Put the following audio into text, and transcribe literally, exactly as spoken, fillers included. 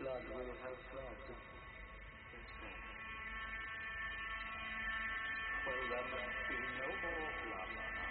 blood will have flowed. Well, there must be no more blood.